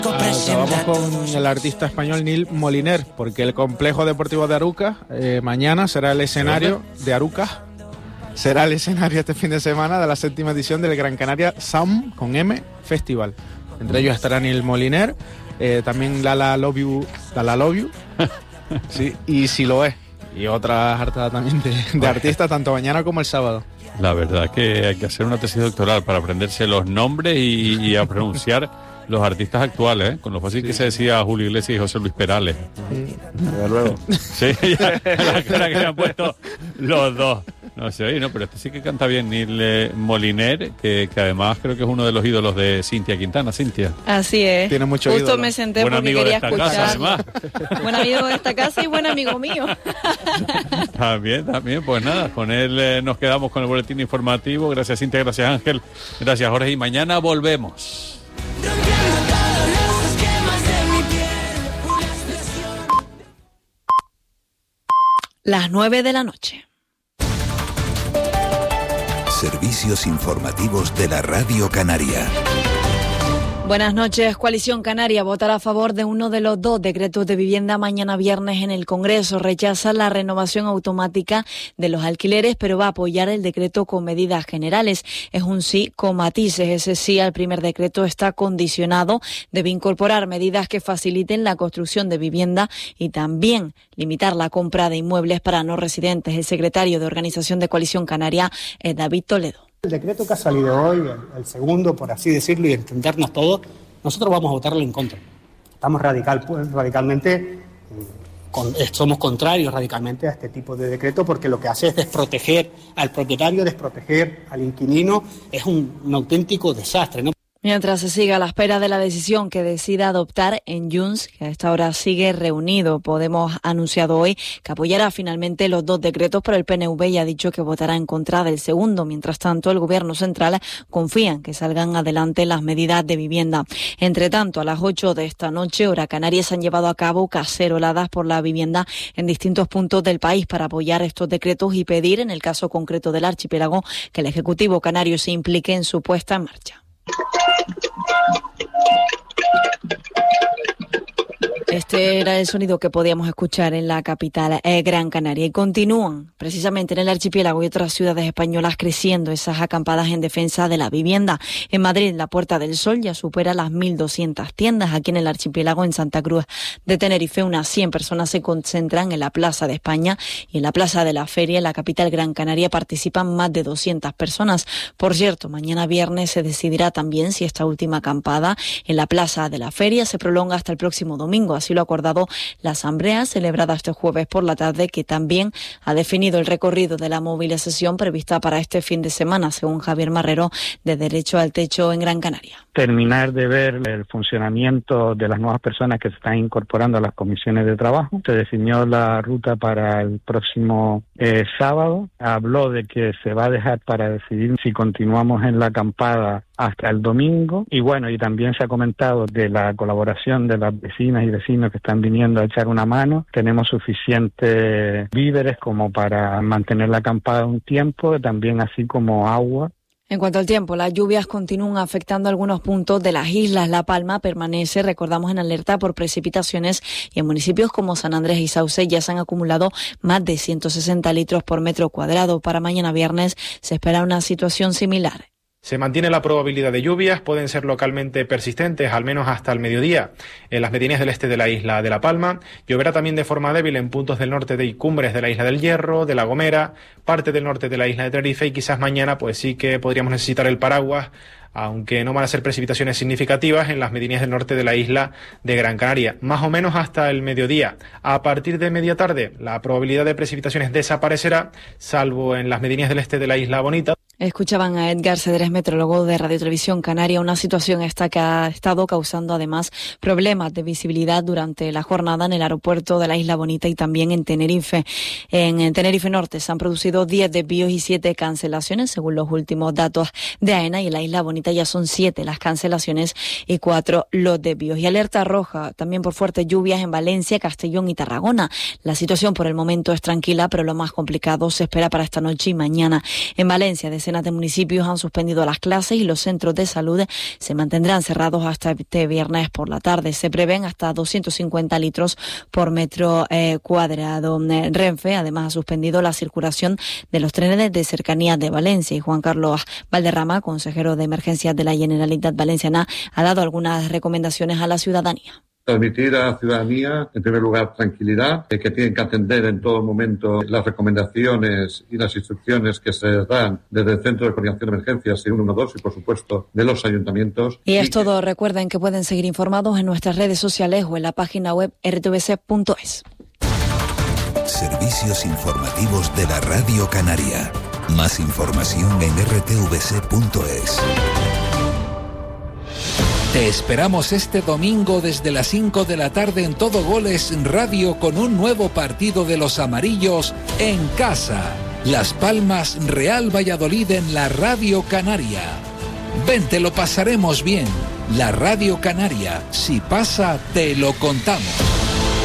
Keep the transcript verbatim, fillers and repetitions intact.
Acabamos con el artista español Nil Moliner, porque el complejo deportivo de Arucas eh, mañana será el escenario de Arucas. Será el escenario este fin de semana de la séptima edición del Gran Canaria Sound con M Festival. Entre ellos estará Nil Moliner, eh, también Lala Love You, Lala Love You, sí, y Si Lo Es, y otras hartas también de, de artistas, tanto mañana como el sábado. La verdad que hay que hacer una tesis doctoral para aprenderse los nombres y, y a pronunciar los artistas actuales, ¿eh? Con lo fácil sí. que se decía Julio Iglesias y José Luis Perales. Sí, desde luego. Sí, ya, la cara que le han puesto los dos. No sé, oye, no, pero este sí que canta bien, Nil Moliner, que, que además creo que es uno de los ídolos de Cintia Quintana. Cintia. Así es. Tiene mucho Justo ídolo. Me senté buen porque quería escuchar. Casa, además. Buen amigo de esta casa y buen amigo mío. También, también, pues nada, con él eh, nos quedamos con el boletín informativo. Gracias, Cintia, gracias, Ángel, gracias, Jorge, y mañana volvemos. Las nueve de la noche. Servicios informativos de la Radio Canaria. Buenas noches. Coalición Canaria votará a favor de uno de los dos decretos de vivienda mañana viernes en el Congreso. Rechaza la renovación automática de los alquileres, pero va a apoyar el decreto con medidas generales. Es un sí con matices. Ese sí al primer decreto está condicionado. Debe incorporar medidas que faciliten la construcción de vivienda y también limitar la compra de inmuebles para no residentes. El secretario de Organización de Coalición Canaria es David Toledo. El decreto que ha salido hoy, el, el segundo, por así decirlo, y entendernos todos, nosotros vamos a votarle en contra. Estamos radical, pues, radicalmente, con, somos contrarios radicalmente a este tipo de decreto porque lo que hace es desproteger al propietario, desproteger al inquilino. Es un, un auténtico desastre, ¿no? Mientras se siga a la espera de la decisión que decida adoptar en Junts, que a esta hora sigue reunido, Podemos ha anunciado hoy que apoyará finalmente los dos decretos, pero el P N V ya ha dicho que votará en contra del segundo. Mientras tanto, el Gobierno central confía en que salgan adelante las medidas de vivienda. Entre tanto, a las ocho de esta noche, hora canaria, se han llevado a cabo caceroladas por la vivienda en distintos puntos del país para apoyar estos decretos y pedir, en el caso concreto del archipiélago, que el Ejecutivo canario se implique en su puesta en marcha. Este era el sonido que podíamos escuchar en la capital eh, Gran Canaria. Y continúan precisamente en el archipiélago y otras ciudades españolas creciendo esas acampadas en defensa de la vivienda. En Madrid, la Puerta del Sol ya supera las mil doscientas tiendas. Aquí en el archipiélago, en Santa Cruz de Tenerife, unas cien personas se concentran en la Plaza de España y en la Plaza de la Feria, en la capital Gran Canaria, participan más de doscientas personas. Por cierto, mañana viernes se decidirá también si esta última acampada en la Plaza de la Feria se prolonga hasta el próximo domingo. Así lo ha acordado la asamblea celebrada este jueves por la tarde, que también ha definido el recorrido de la movilización prevista para este fin de semana, según Javier Marrero, de Derecho al Techo en Gran Canaria. Terminar de ver el funcionamiento de las nuevas personas que se están incorporando a las comisiones de trabajo. Se definió la ruta para el próximo eh, sábado. Habló de que se va a dejar para decidir si continuamos en la acampada hasta el domingo. Y bueno, y también se ha comentado de la colaboración de las vecinas y vecinos que están viniendo a echar una mano. Tenemos suficientes víveres como para mantener la acampada un tiempo, también así como agua. En cuanto al tiempo, las lluvias continúan afectando algunos puntos de las islas. La Palma permanece, recordamos, en alerta por precipitaciones y en municipios como San Andrés y Sauce ya se han acumulado más de ciento sesenta litros por metro cuadrado. Para mañana viernes se espera una situación similar. Se mantiene la probabilidad de lluvias, pueden ser localmente persistentes, al menos hasta el mediodía. En las medianías del este de la isla de La Palma, lloverá también de forma débil en puntos del norte de y cumbres de la isla del Hierro, de La Gomera, parte del norte de la isla de Tenerife, y quizás mañana pues sí que podríamos necesitar el paraguas, aunque no van a ser precipitaciones significativas en las medianías del norte de la isla de Gran Canaria, más o menos hasta el mediodía. A partir de media tarde, la probabilidad de precipitaciones desaparecerá, salvo en las medianías del este de la isla Bonita. Escuchaban a Edgar Cedrés, metrólogo de Radio Televisión Canaria, una situación esta que ha estado causando además problemas de visibilidad durante la jornada en el aeropuerto de la Isla Bonita y también en Tenerife. En Tenerife Norte se han producido diez desvíos y siete cancelaciones, según los últimos datos de AENA, y en la Isla Bonita ya son siete las cancelaciones y cuatro los desvíos. Y alerta roja también por fuertes lluvias en Valencia, Castellón y Tarragona. La situación por el momento es tranquila, pero lo más complicado se espera para esta noche y mañana. En Valencia, desde decenas de municipios han suspendido las clases y los centros de salud se mantendrán cerrados hasta este viernes por la tarde. Se prevén hasta doscientos cincuenta litros por metro eh, cuadrado. Renfe además ha suspendido la circulación de los trenes de cercanías de Valencia, y Juan Carlos Valderrama, consejero de Emergencias de la Generalitat Valenciana, ha dado algunas recomendaciones a la ciudadanía. Transmitir a la ciudadanía, en primer lugar, tranquilidad, eh, que tienen que atender en todo momento las recomendaciones y las instrucciones que se les dan desde el Centro de Coordinación de Emergencias y ciento doce y, por supuesto, de los ayuntamientos. Y es todo. Que... Recuerden que pueden seguir informados en nuestras redes sociales o en la página web r t v c punto es. Servicios informativos de la Radio Canaria. Más información en r t v c punto es. Te esperamos este domingo desde las cinco de la tarde en Todo Goles Radio con un nuevo partido de los amarillos en casa. Las Palmas Real Valladolid en la Radio Canaria. Ven, te lo pasaremos bien. La Radio Canaria, si pasa, te lo contamos.